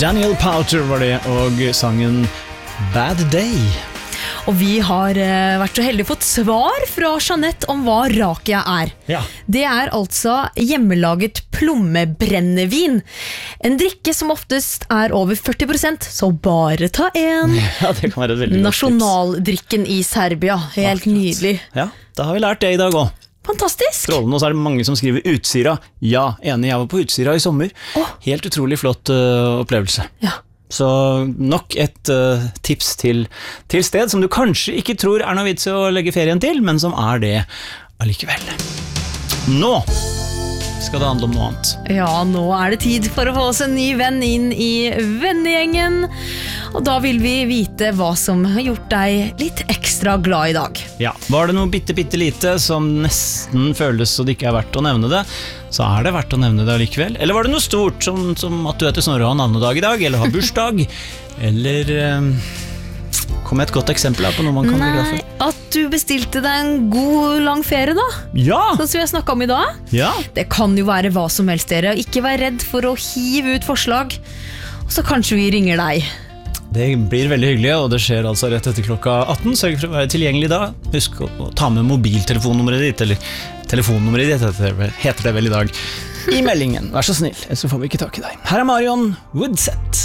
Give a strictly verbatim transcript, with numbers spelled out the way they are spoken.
Daniel Powter var det, og sangen Bad Day. Og vi har uh, vært så heldige fått svar fra Jeanette om hva rakia er. Ja. Det er altså hjemmelaget plommebrennevin. En drikke som oftest er over førti prosent, så bare ta en. Ja, det kan være et veldig godt tips. Nasjonaldrikken i Serbia, helt Akkurat. Nydelig. Ja, da har vi lært det i dag også. Fantastisk. Strålende, og så er det mange som skriver Utsira. Ja, enig, jeg var på Utsira i sommer. Åh. Helt utrolig flott uh, opplevelse. Ja. Så nok et uh, tips til, til sted som du kanskje ikke tror er noe vits å legge ferien til, men som er det allikevel. Nå skal det handle om noe annet. Ja, nå er det tid for å få oss en ny venn inn i vennegjengen. Og da vil vi vite hva som har gjort deg litt ekstra glad i dag. Ja, var det noe bitte, bitte lite som nesten føles så det ikke er verdt å nevne det, så er det verdt å nevne det allikevel. Eller var det noe stort, som, som at du heter Snorre og har navnedag i dag, eller har bursdag, eller um, kom med et godt eksempel her på noe man kan bli glad for. Nei, at du bestilte deg en god lang ferie da, Ja! sånn som vi har snakket om i dag. Ja! Det kan jo være hva som helst dere, ikke vær redd for å hive ut forslag, og så kanskje vi ringer deg. Det blir veldig hyggelig, og det skjer altså rett etter klokka atten. Sørg for å være tilgjengelig da. Husk å, å ta med mobiltelefonnummeret ditt, eller telefonnummeret ditt heter det, heter det vel i dag, i meldingen. Vær så snill, ellers så får vi ikke tak i deg. Her er Marion Woodset.